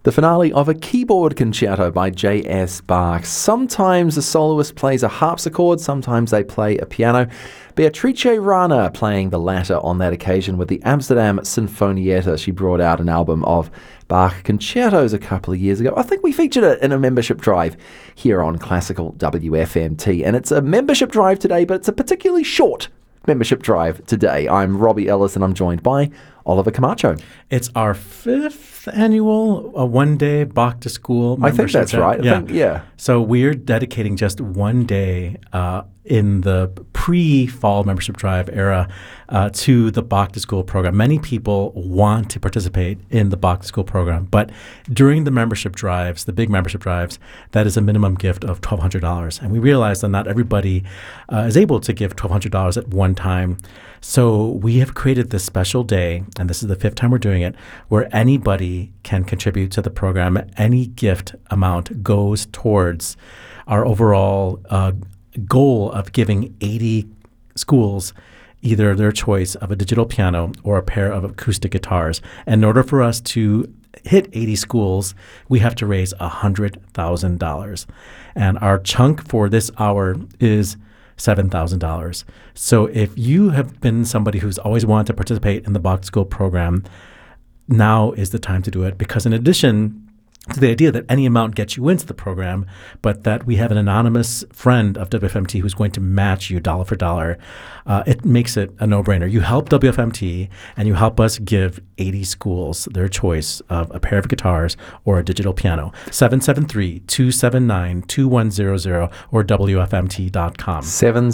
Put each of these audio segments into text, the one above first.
The finale of a keyboard concerto by J.S. Bach. Sometimes the soloist plays a harpsichord, sometimes they play a piano. Beatrice Rana playing the latter on that occasion with the Amsterdam Sinfonietta. She brought out an album of Bach concertos a couple of years ago. I think we featured it in a membership drive here on Classical WFMT. And it's a membership drive today, but it's a particularly short membership drive today. I'm Robbie Ellis and I'm joined by Oliver Camacho. It's our 5th annual one-day Bach to School membership. I think that's right. Yeah. So we're dedicating just one day in the pre-fall membership drive era to the Bach to School program. Many people want to participate in the Bach to School program, but during the membership drives, the big membership drives, that is a minimum gift of $1,200. And we realize that not everybody is able to give $1,200 at one time. So we have created this special day, and this is the 5th time we're doing it, where anybody can contribute to the program. Any gift amount goes towards our overall goal of giving 80 schools either their choice of a digital piano or a pair of acoustic guitars. And in order for us to hit 80 schools, we have to raise $100,000. And our chunk for this hour is $7,000. So if you have been somebody who's always wanted to participate in the Bach to School program, now is the time to do it, because in addition to the idea that any amount gets you into the program, but that we have an anonymous friend of WFMT who's going to match you dollar for dollar, it makes it a no-brainer. You help WFMT and you help us give 80 schools their choice of a pair of guitars or a digital piano. 773-279-2100 or WFMT.com.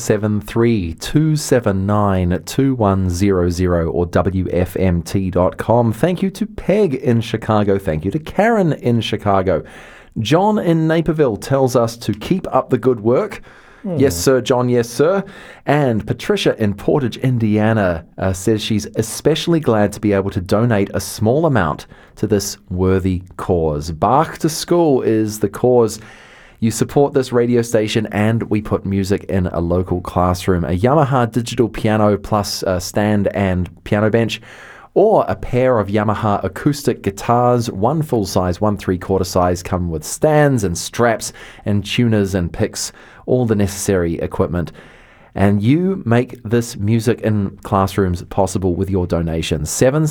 773-279-2100 or WFMT.com. Thank you to Peg in Chicago. Thank you to Karen in Chicago. John in Naperville tells us to keep up the good work. Yes, sir, John. Yes, sir. And Patricia in Portage, Indiana says she's especially glad to be able to donate a small amount to this worthy cause. Bach to School is the cause. You support this radio station and we put music in a local classroom. A Yamaha digital piano plus a stand and piano bench, or a pair of Yamaha acoustic guitars, one full size, one 3/4 size, come with stands and straps and tuners and picks, all the necessary equipment. And you make this music in classrooms possible with your donations.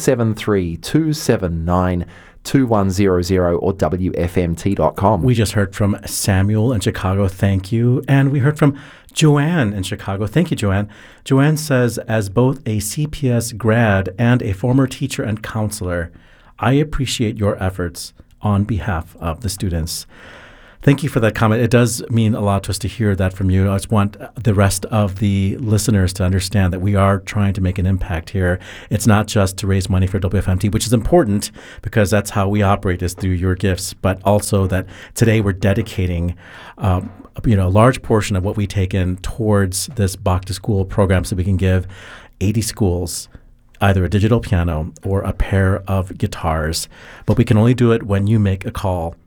773-279-2100 or WFMT.com. We just heard from Samuel in Chicago. Thank you. And we heard from Joanne in Chicago. Thank you, Joanne. Joanne says, as both a CPS grad and a former teacher and counselor, I appreciate your efforts on behalf of the students. Thank you for that comment. It does mean a lot to us to hear that from you. I just want the rest of the listeners to understand that we are trying to make an impact here. It's not just to raise money for WFMT, which is important because that's how we operate, is through your gifts, but also that today we're dedicating a large portion of what we take in towards this Bach to School program so we can give 80 schools either a digital piano or a pair of guitars. But we can only do it when you make a call.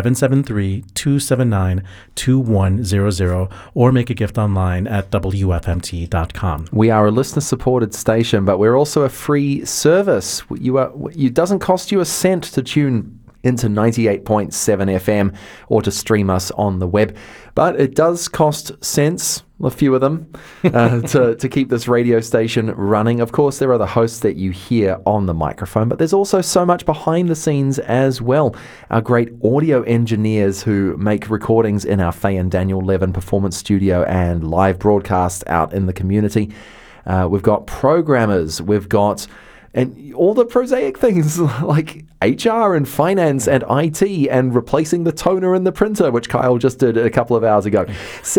773-279-2100 or make a gift online at WFMT.com. We are a listener-supported station, but we're also a free service. It doesn't cost you a cent to tune into 98.7 FM or to stream us on the web, but it does cost cents, a few of them, to keep this radio station running. Of course, there are the hosts that you hear on the microphone, but there's also so much behind the scenes as well. Our great audio engineers who make recordings in our Faye and Daniel Levin Performance Studio and live broadcasts out in the community. We've got programmers, we've got and all the prosaic things like HR and finance and IT and replacing the toner in the printer, which Kyle just did a couple of hours ago.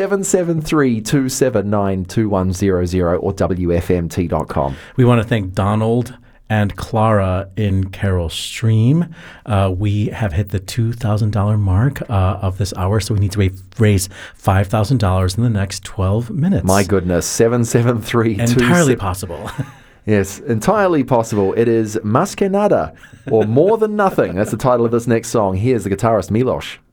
773-279-2100 or WFMT.com. We want to thank Donald and Clara in Carroll Stream. We have hit the $2,000 mark of this hour, so we need to raise $5,000 in the next 12 minutes. My goodness, 773. Entirely possible. Yes, entirely possible. It is Mas que Nada, or More Than Nothing. That's the title of this next song. Here's the guitarist Milosh.